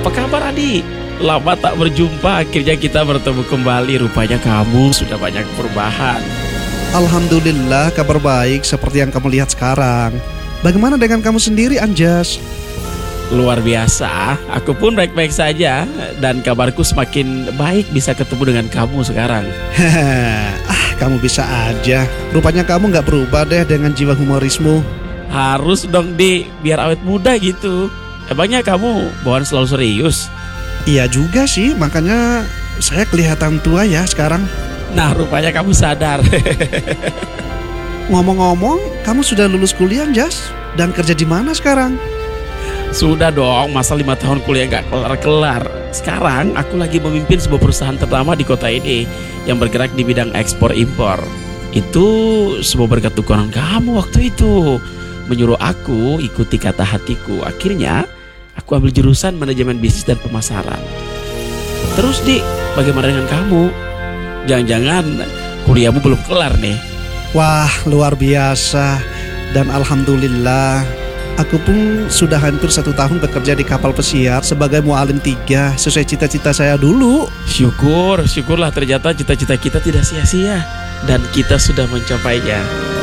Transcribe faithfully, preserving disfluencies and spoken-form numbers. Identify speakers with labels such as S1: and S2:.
S1: Apa kabar adik? Lama tak berjumpa, akhirnya kita bertemu kembali. Rupanya kamu sudah banyak perubahan.
S2: Alhamdulillah kabar baik seperti yang kamu lihat sekarang. Bagaimana dengan kamu sendiri, Anjas?
S1: Luar biasa, aku pun baik-baik saja. Dan kabarku semakin baik bisa ketemu dengan kamu sekarang.
S2: Ah, kamu bisa aja. Rupanya kamu gak berubah deh dengan jiwa humorismu.
S1: Harus dong di, biar awet muda gitu. Emangnya kamu bawaan selalu serius?
S2: Iya juga sih, makanya saya kelihatan tua ya sekarang.
S1: Nah, rupanya kamu sadar.
S2: Ngomong-ngomong, kamu sudah lulus kuliah, Jas? Dan kerja di mana sekarang?
S1: Sudah dong, masa lima tahun kuliah gak kelar-kelar. Sekarang aku lagi memimpin sebuah perusahaan ternama di kota ini yang bergerak di bidang ekspor impor. Itu semua berkat dukungan kamu waktu itu. Menyuruh aku ikuti kata hatiku. Akhirnya aku ambil jurusan manajemen bisnis dan pemasaran. Terus Dik, bagaimana dengan kamu? Jangan-jangan kuliahmu belum kelar nih?
S2: Wah, luar biasa. Dan alhamdulillah, aku pun sudah hampir satu tahun bekerja di kapal pesiar sebagai mualim tiga, sesuai cita-cita saya dulu.
S1: Syukur, syukurlah ternyata cita-cita kita tidak sia-sia. Dan kita sudah mencapainya.